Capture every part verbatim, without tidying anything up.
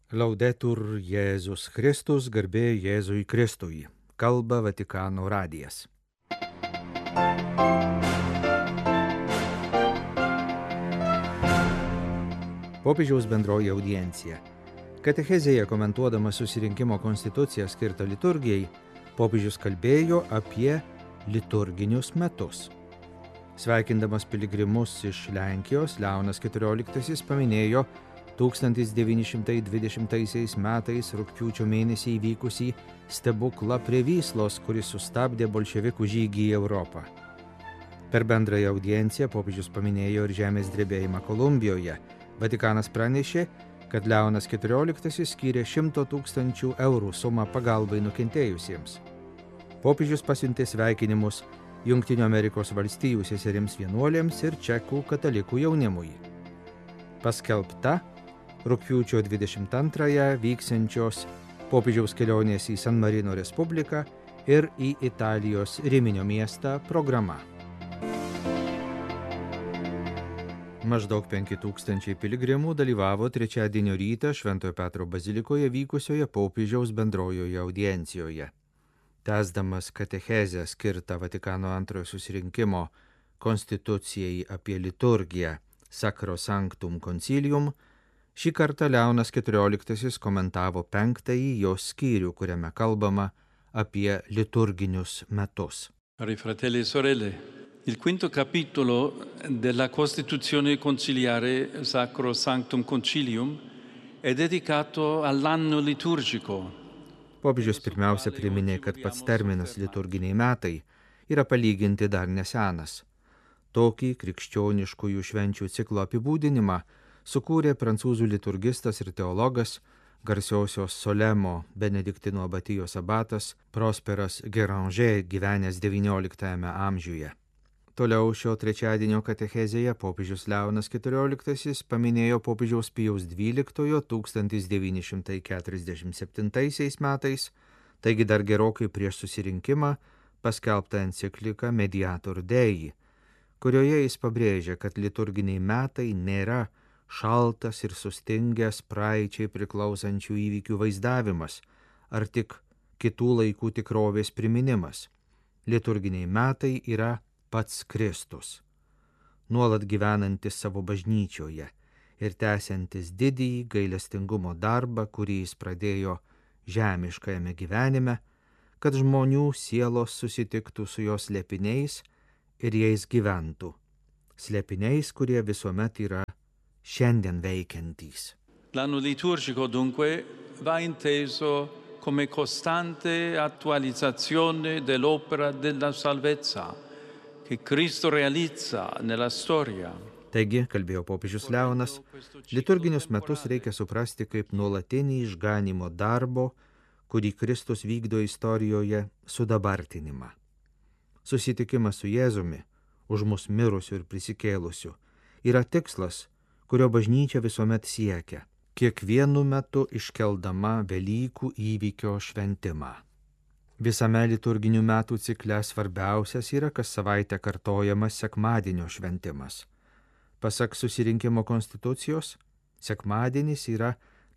Laudetur Jėzus Kristus, garbė Jėzui Kristui. Kalba Vatikano radijas. Popiežiaus bendroji audiencija. Katechezėje komentuodama susirinkimo konstituciją skirtą liturgijai, popiežius kalbėjo apie liturginius metus. Sveikindamas piligrimus iš Lenkijos, Leonas keturioliktasis paminėjo tūkstantis devyni šimtai dvidešimtaisiais metais rugpjūčio mėnesį įvykusį stebuklą prie Vyslos, kuris sustabdė bolševikų žygį į Europą. Per bendrąją audienciją popiežius paminėjo ir žemės drebėjimą Kolumbijoje. Vatikanas pranešė, kad Leonas keturioliktasis skyrė šimto tūkstančių eurų sumą pagalbai nukentėjusiems. Popiežius pasiuntė sveikinimus Jungtinių Amerikos valstijų seserims vienuolėms ir čekų katalikų jaunimui. Paskelbta rugpjūčio dvidešimt antrąją vyksiančios popiežiaus kelionės į San Marino Respubliką ir į Italijos Riminio miestą programa. Maždaug penki tūkstančiai piligrimų dalyvavo trečiadienio rytą Šventojo Petro bazilikoje vykusioje popiežiaus bendrojoje audiencijoje. Tęsdamas katechezę skirtą Vatikano antrojo susirinkimo konstitucijai apie liturgiją Sacro Sanctum Concilium, šį kartą Leonas keturioliktasis komentavo penktąjį jos skyrių, kuriame kalbama apie liturginius metus. Cari fratelli e sorelle, il quinto capitolo della Costituzione conciliare Sacro Sanctum Concilium è dedicato all'anno liturgico. Popiežius pirmiausia priminė, kad pats terminas liturginiai metai yra palyginti dar nesenas. Tokį krikščioniškųjų švenčių ciklo apibūdinimą sukūrė prancūzų liturgistas ir teologas, garsiosios Solemo Benediktino abatijos abatas Prosperas Géranger, gyvenęs devynioliktajame amžiuje. Toliau šio trečiadienio katechezėje popiežius Leonas keturioliktasis paminėjo popiežiaus Pijaus dvyliktojo tūkstantis devyni šimtai keturiasdešimt septintaisiais metais, taigi dar gerokai prieš susirinkimą, paskelbtą encikliką Mediator Dei, kurioje jis pabrėžia, kad liturginiai metai nėra šaltas ir sustingęs praeičiai priklausančių įvykių vaizdavimas, ar tik kitų laikų tikrovės priminimas. Liturginiai metai yra pats Kristus, nuolat gyvenantis savo bažnyčioje ir tęsiantis didįjį gailestingumo darbą, kurį jis pradėjo žemiškajame gyvenime, kad žmonių sielos susitiktų su jos slėpiniais ir jais gyventų. Slėpiniais, kurie visuomet yra šiandien veikiantys. L'anno liturgico dunque va inteso come costante attualizzazione dell'opera della salvezza che Cristo realizza nella storia. Taigi, kalbėjo popiežius Leonas, liturginius metus reikia suprasti kaip nuolatinį išganimo darbo, kurį Kristus vykdo istorijoje, sudabartinimą. Susitikimas su Jėzumi, už mus mirusiu ir prisikėlusiu, yra tikslas, kurio bažnyčia visuomet siekia, kiekvienu metu iškeldama Velykų įvykio šventimą. Visame liturginių metų cikle svarbiausias yra kas savaitę kartojamas sekmadienio šventimas. Pasak susirinkimo konstitucijos, sekmadienis yra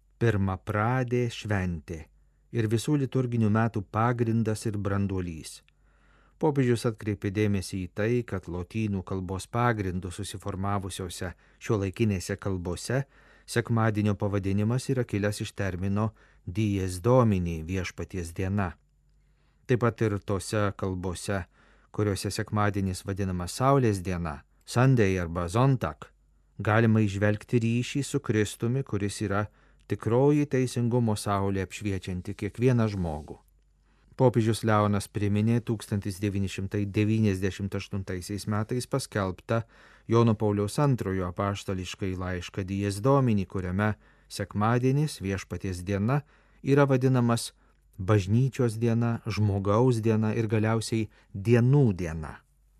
pirmapradė šventė ir visų liturginių metų pagrindas ir branduolys. Popiežius atkreipė dėmesį į tai, kad lotynų kalbos pagrindų susiformavusiose šiuolaikinėse kalbose sekmadienio pavadinimas yra kilęs iš termino dies domini, viešpaties diena. Taip pat ir tose kalbose, kuriuose sekmadienis vadinamas Saulės diena, Sunday arba Zontak, galima įžvelgti ryšį su Kristumi, kuris yra tikroji teisingumo saulė apšviečianti kiekvieną žmogų. Popiežius Leonas priminė tūkstantis devyni šimtai devyniasdešimt aštuntaisiais metais paskelbtą Jono Pauliaus antrojo apaštališkąjį laišką Dies Domini, kuriame sekmadienis, viešpaties diena, yra vadinamas bažnyčios diena, žmogaus diena ir galiausiai dienų diena.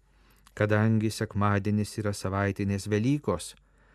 Kadangi sekmadienis yra savaitinės Velykos,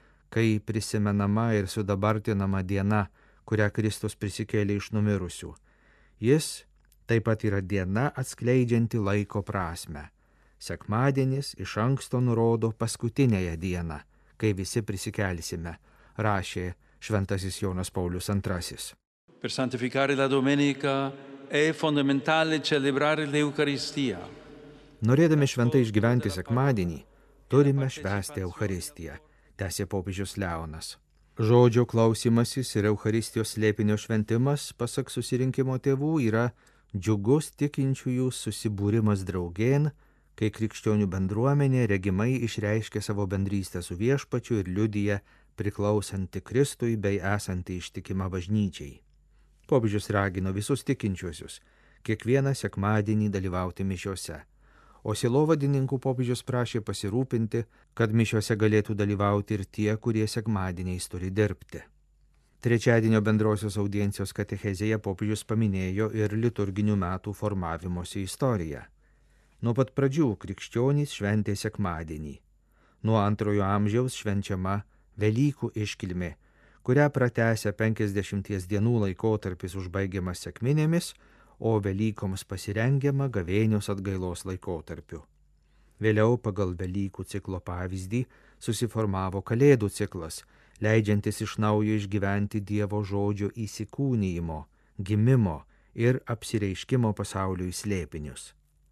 kai prisimenama ir sudabartinama diena, kurią Kristus prisikėlė iš numirusių, jis taip pat yra diena atskleidžianti laiko prasmę. Sekmadienis iš anksto nurodo paskutinėją dieną, kai visi prisikelsime, rašė šventasis Jonas Paulius antrasis. Per santificare la domenica è fondamentale celebrare l'Eucaristia. Norėdami šventai išgyventi sekmadienį, turime švęsti Eucharistiją, tęsė popiežius Leonas. Žodžio klausymasis ir Eucharistijos slėpinio šventimas, pasak susirinkimo tėvų, yra džiugus tikinčiųjų susibūrimas draugėn, kai krikščionių bendruomenė regimai išreiškia savo bendrystę su viešpačiu ir liudija priklausanti Kristui bei esanti ištikima bažnyčiai. Popiežius ragino visus tikinčiuosius kiekvieną sekmadienį dalyvauti mišiose, o sielovadininkų popiežius prašė pasirūpinti, kad mišiose galėtų dalyvauti ir tie, kurie sekmadieniais turi dirbti. Trečiadienio bendrosios audiencijos katechezėje popiežius paminėjo ir liturginių metų formavimosi istoriją. Nuo pat pradžių krikščionys šventė sekmadienį. Nuo antrojo amžiaus švenčiama Velykų iškilmė, kurią pratęsia penkiasdešimties dienų laikotarpis užbaigiamas sekminėmis, o Velykoms pasirengiama gavėnios atgailos laikotarpiu. Vėliau pagal Velykų ciklo pavyzdį susiformavo Kalėdų ciklas, leidžiantis iš naujo išgyventi Dievo žodžio įsikūnijimo, gimimo ir apsireiškimo pasauliui slėpinius.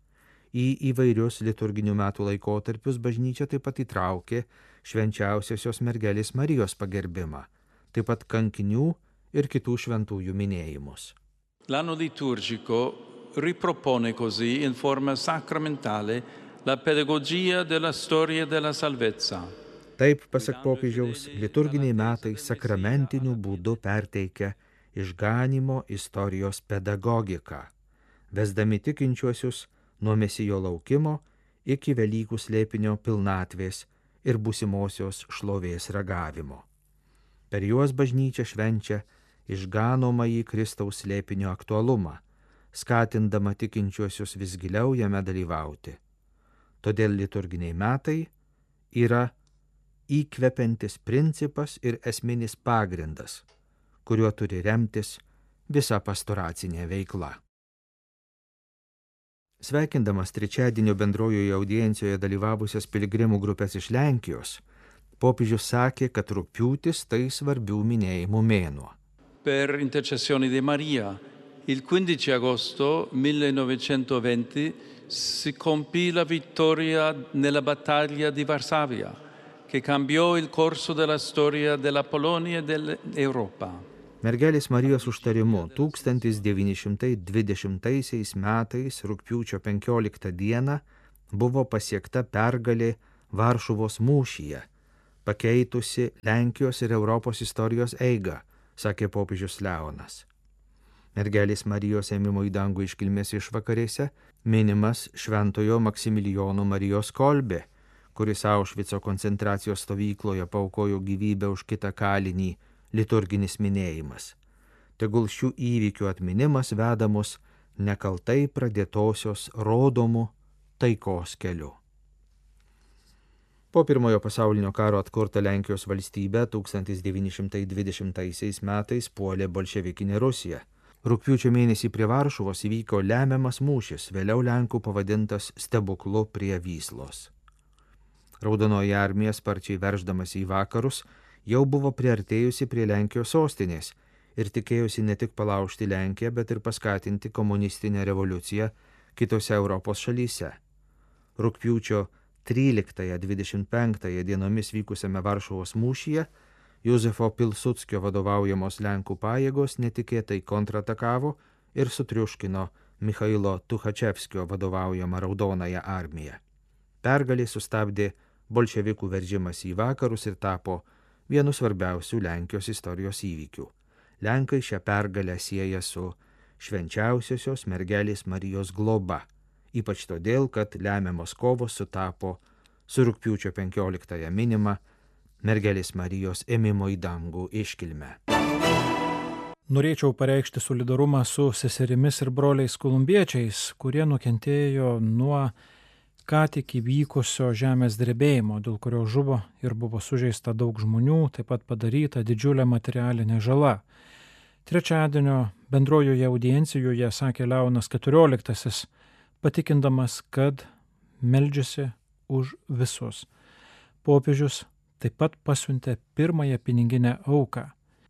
Į įvairius liturginių metų laikotarpius bažnyčia taip pat įtraukė švenčiausiosios mergelės Marijos pagerbimą, taip pat kankinių ir kitų šventųjų minėjimus. L'anno liturgico ripropone così in forma sacramentale la pedagogia della storia della salvezza. Taip, pasak popiežiaus, liturginiai metai sakramentiniu būdu perteikia išganymo istorijos pedagogiką, vesdami tikinčiuosius nuo Mesijo laukimo iki Velykų slėpinio pilnatvės ir būsimosios šlovės ragavimo. Per juos bažnyčia švenčia išganomąjį Kristaus slėpinio aktualumą, skatindama tikinčiuosius vis giliau jame dalyvauti. Todėl liturginiai metai yra įkvepiantis principas ir esminis pagrindas, kuriuo turi remtis visa pastoracinė veikla. Sveikindamas trečiadienio bendrojoje audiencijoje dalyvavusias piligrimų grupės iš Lenkijos, popiežius sakė, kad rugpjūtis tai svarbių minėjimų mėnuo. Per intercessione di Maria, il quindici agosto millenovecentoventi si compì la vittoria nella battaglia di Varsavia, che cambiò il corso della storia della Polonia e dell'Europa. Mergelės Marijos užtarimu tūkstantis devyni šimtai dvidešimtaisiais metais rugpjūčio penkioliktą dieną buvo pasiekta pergalė Varšuvos mūšyje, pakeitusi Lenkijos ir Europos istorijos eigą, sakė popiežius Leonas. Mergelės Marijos ėmimo į dangų iškilmės išvakarėse minimas šventojo Maksimilijono Marijos Kolbė, kuris Aušvico koncentracijos stovykloje paaukojo gyvybę už kitą kalinį, liturginis minėjimas. Tegul šių įvykių atminimas veda mus nekaltai pradėtosios rodomų taikos keliu. Po pirmojo pasaulinio karo atkurta Lenkijos valstybė tūkstantis devyni šimtai dvidešimtaisiais metais puolė bolševikinė Rusija. Rugpjūčio mėnesį prie Varšuvos įvyko lemiamas mūšis, vėliau Lenkų pavadintas stebuklu prie Vyslos. Raudonoji armija sparčiai verždamas į vakarus jau buvo priartėjusi prie Lenkijos sostinės ir tikėjusi ne tik palaužti Lenkiją, bet ir paskatinti komunistinę revoliuciją kitose Europos šalyse. Rugpjūčio tryliktąją dvidešimt penktąją dienomis vykusiame Varšuvos mūšyje Józefo Pilsudskio vadovaujamos Lenkų pajėgos netikėtai kontratakavo ir sutriuškino Michailo Tuchačevskio vadovaujamą Raudonąją armiją. Pergalė sustabdė bolševikų veržimas į vakarus ir tapo vienu svarbiausių Lenkijos istorijos įvykių. Lenkai šią pergalę sieja su švenčiausiosios mergelės Marijos globa, ypač todėl, kad lemiamos kovos sutapo su rugpjūčio penkioliktąją minima mergelės Marijos ėmimo į dangų iškilme. Norėčiau pareikšti solidarumą su seserimis ir broliais kolumbiečiais, kurie nukentėjo nuo ką tik įvykusio žemės drebėjimo, dėl kurio žuvo ir buvo sužeista daug žmonių, taip pat padaryta didžiulė materialinė žala. Trečiadienio bendrojoje audiencijoje sakė Leonas keturioliktasis, patikindamas, kad meldžiasi už visus. Popiežius taip pat pasiuntė pirmąją piniginę auką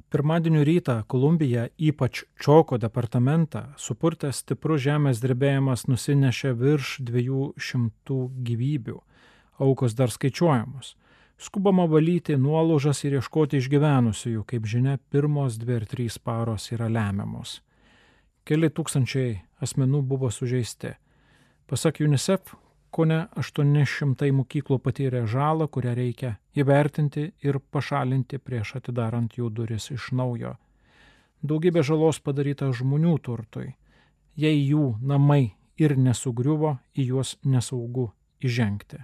Pirmadienio rytą Kolumbiją, ypač Čoko departamentą, supurtęs stiprus žemės drebėjimas nusinešė virš dviejų šimtų gyvybių. Aukos dar skaičiuojamos. Skubama valyti nuolaužas ir ieškoti išgyvenusiųjų, kaip žinia, pirmos dvi ir trys paros yra lemiamos. Keli tūkstančiai asmenų buvo sužeisti. Pasak UNICEF, kone aštuoni šimtai mokyklų patyrė žalą, kurią reikia įvertinti ir pašalinti prieš atidarant jų duris iš naujo. Daugybė žalos padaryta žmonių turtui. Jei jų namai ir nesugriuvo, į juos nesaugu įžengti.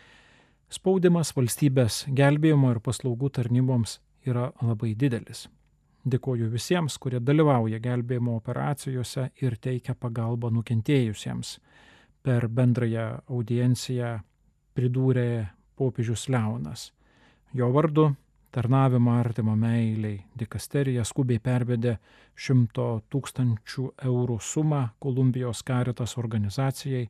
Spaudimas valstybės gelbėjimo ir paslaugų tarnyboms yra labai didelis. Dėkoju visiems, kurie dalyvauja gelbėjimo operacijose ir teikia pagalbą nukentėjusiems. Per bendrąją audienciją pridūrė popiežius Leonas. Jo vardu tarnavimą artimo meiliai dikasterija skubiai pervedė šimto tūkstančių eurų sumą Kolumbijos Caritas organizacijai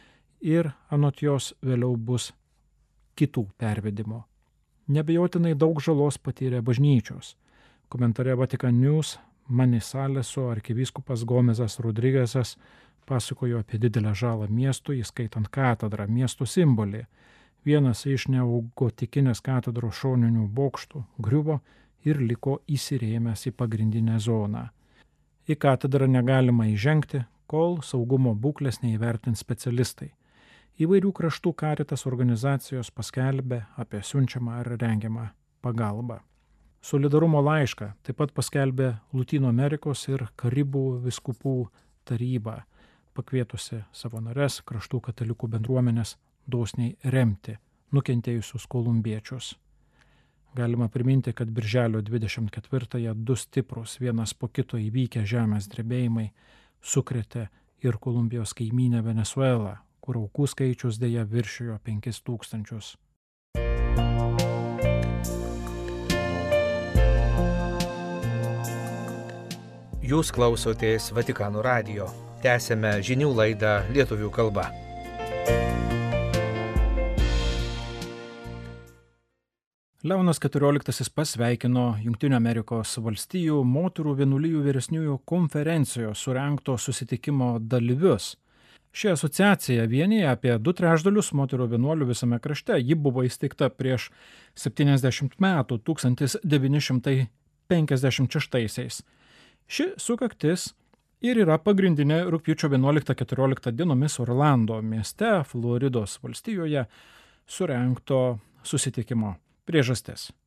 ir anot jos vėliau bus kitų pervedimo. Nebejotinai daug žalos patyrė bažnyčios. Komentare Vatican News Manisaleso arkivyskupas Gomezas Rodrigesas pasakojo apie didelę žalą miestui, įskaitant katedrą, miesto simbolį. Vienas iš neogotikinės katedros šoninių bokštų griuvo ir liko įsirėmęs į pagrindinę zoną. Į katedrą negalima įžengti, kol saugumo būklės neįvertins specialistai. Įvairių kraštų Caritas organizacijos paskelbė apie siunčiamą ar rengiamą pagalbą. Solidarumo laišką taip pat paskelbė Lotynų Amerikos ir Karibų vyskupų taryba, pakvietusi savo nares kraštų katalikų bendruomenės dosniai remti nukentėjusius kolumbiečius. Galima priminti, kad birželio dvidešimt ketvirtąją du stiprus vienas po kito įvykę žemės drebėjimai sukrėtė ir Kolumbijos kaimynę Venesuelą, kur aukų skaičius dėja viršijo penkis tūkstančius. Jūs klausotės Vatikano radijo. Tęsėme žinių laidą lietuvių kalba. Leonas keturioliktasis pasveikino Jungtinių Amerikos valstijų moterų vienuolijų vyresniųjų konferencijos surengto susitikimo dalyvius. Ši asociacija vienija apie du trečdalius moterų vienuolių visame krašte. Ji buvo įsteigta prieš septyniasdešimt metų, tūkstantis devyni šimtai penkiasdešimt šeštaisiais. Ši sukaktis ir yra pagrindinė rugpjūčio vienuoliktą keturioliktą dienomis Orlando mieste, Floridos valstijoje, surengto susitikimo priežastis.